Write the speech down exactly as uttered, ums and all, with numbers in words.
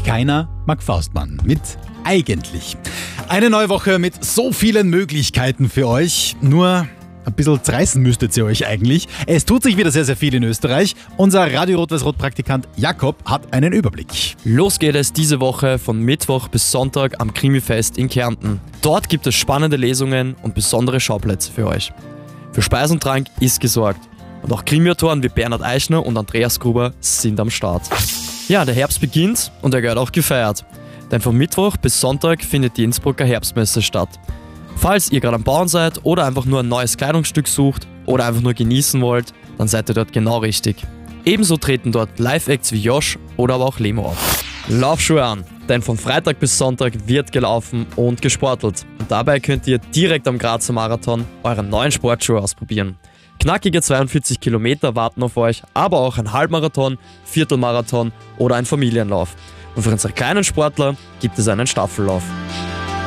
Keiner mag Faustmann mit Eigentlich. Eine neue Woche mit so vielen Möglichkeiten für euch. Nur ein bisschen zerreißen müsstet ihr euch eigentlich. Es tut sich wieder sehr, sehr viel in Österreich. Unser Radio Rot-Weiß-Rot-Praktikant Jakob hat einen Überblick. Los geht es diese Woche von Mittwoch bis Sonntag am Krimifest in Kärnten. Dort gibt es spannende Lesungen und besondere Schauplätze für euch. Für Speis und Trank ist gesorgt. Und auch Krimi-Autoren wie Bernhard Eichner und Andreas Gruber sind am Start. Ja, der Herbst beginnt und er gehört auch gefeiert. Denn von Mittwoch bis Sonntag findet die Innsbrucker Herbstmesse statt. Falls ihr gerade am Bauen seid oder einfach nur ein neues Kleidungsstück sucht oder einfach nur genießen wollt, dann seid ihr dort genau richtig. Ebenso treten dort Live-Acts wie Josh oder aber auch Lemo auf. Laufschuhe an, denn von Freitag bis Sonntag wird gelaufen und gesportelt. Und dabei könnt ihr direkt am Grazer Marathon euren neuen Sportschuhe ausprobieren. Knackige zweiundvierzig Kilometer warten auf euch, aber auch ein Halbmarathon, Viertelmarathon oder ein Familienlauf. Und für unsere kleinen Sportler gibt es einen Staffellauf.